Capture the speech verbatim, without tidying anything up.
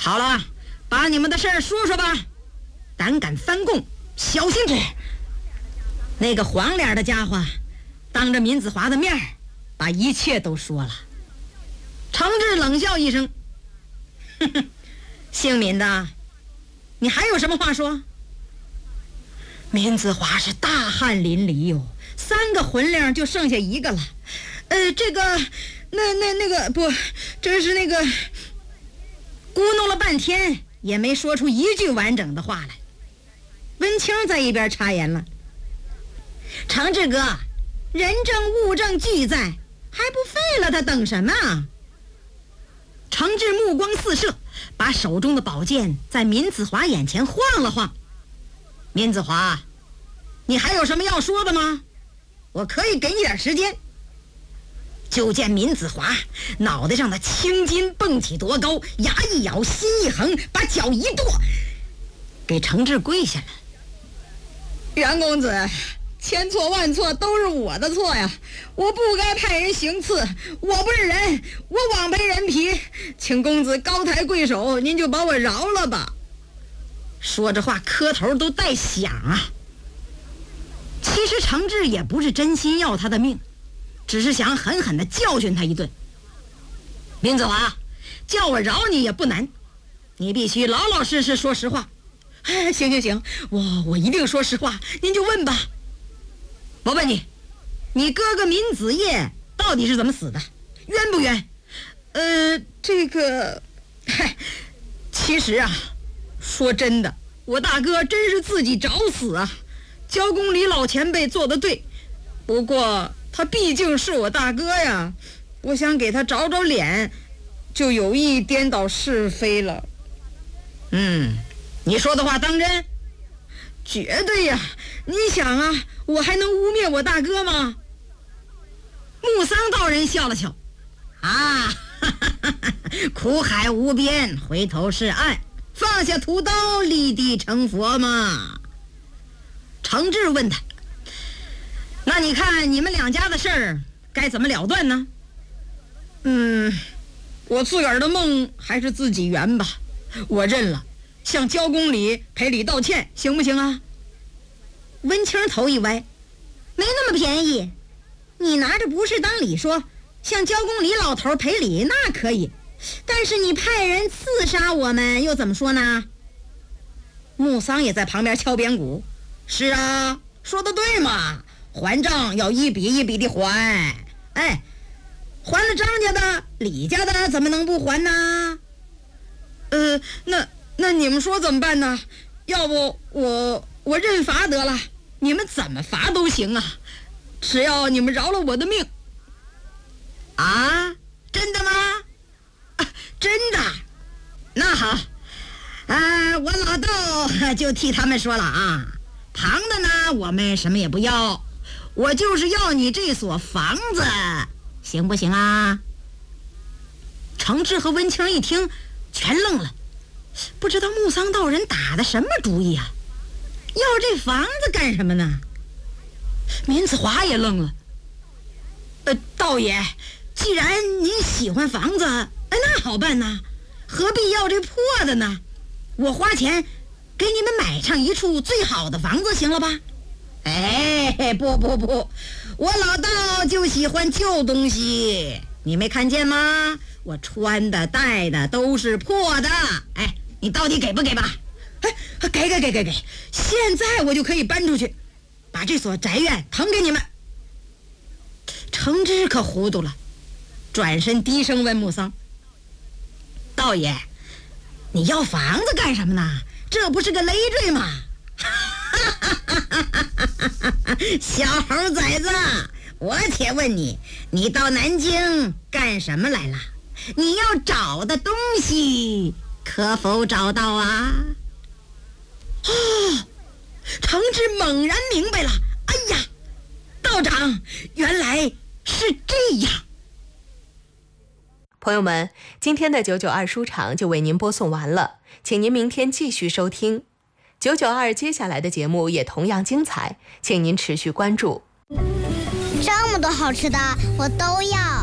好了，把你们的事儿说说吧。胆敢翻供，小心点。那个黄脸的家伙当着闵子华的面把一切都说了。程志冷笑一声，哼哼，姓闵的，你还有什么话说？闵子华是大汗淋漓哟，三个魂灵就剩下一个了。呃，这个，那那那个不，这是那个，咕哝了半天也没说出一句完整的话来。温清在一边插言了：“程志哥，人证物证俱在，还不废了他等什么啊？”程志目光四射，把手中的宝剑在闵子华眼前晃了晃。闵子华，你还有什么要说的吗？我可以给你点时间。就见闵子华脑袋上的青筋蹦起多高，牙一咬，心一横，把脚一跺，给程志跪下了。袁公子，千错万错都是我的错呀，我不该派人行刺，我不是人，我枉赔人皮，请公子高抬贵手，您就把我饶了吧。说着话磕头都带响啊。其实程志也不是真心要他的命，只是想狠狠地教训他一顿。闵子华，叫我饶你也不难，你必须老老实实说实话。哎，行行行，我我一定说实话，您就问吧。我问你，你哥哥闵子业到底是怎么死的？冤不冤？呃，这个，嗨，其实啊，说真的，我大哥真是自己找死啊。交公李老前辈做得对，不过他毕竟是我大哥呀，我想给他找找脸，就有意颠倒是非了。嗯，你说的话当真？绝对呀！你想啊，我还能污蔑我大哥吗？木桑道人笑了笑，啊，哈哈哈哈，苦海无边，回头是岸，放下屠刀，立地成佛嘛。程志问他，那你看你们两家的事儿该怎么了断呢？嗯，我自个儿的梦还是自己圆吧，我认了，向焦公礼赔礼道歉，行不行啊？温清头一歪，没那么便宜，你拿着不是当理说，向焦公李老头赔礼那可以，但是你派人刺杀我们又怎么说呢？木桑也在旁边敲边鼓，是啊，说的对嘛，还账要一笔一笔的还，哎，还了张家的，李家的怎么能不还呢？呃，那那你们说怎么办呢？要不我我认罚得了，你们怎么罚都行啊，只要你们饶了我的命。啊，真的吗？啊，真的。那好，啊，我老豆就替他们说了啊，旁的呢我们什么也不要，我就是要你这所房子，行不行啊？程志和温清一听全愣了，不知道木桑道人打的什么主意啊，要这房子干什么呢？闵子华也愣了，呃，道爷，既然您喜欢房子，哎，那好办呐，何必要这破的呢？我花钱给你们买上一处最好的房子，行了吧？哎，不不不，我老道就喜欢旧东西，你没看见吗？我穿的戴的都是破的，哎，你到底给不给吧？哎，给给给给给，现在我就可以搬出去，把这所宅院腾给你们。程志可糊涂了，转身低声问木桑：“道爷，你要房子干什么呢？这不是个累赘吗？”小猴崽子，我且问你，你到南京干什么来了？你要找的东西可否找到啊？哦，程志猛然明白了，哎呀，道长，原来是这样。 朋友们，今天的九九二书场就为您播送完了，请您明天继续收听九九二，接下来的节目也同样精彩，请您持续关注。 这么多好吃的我都要。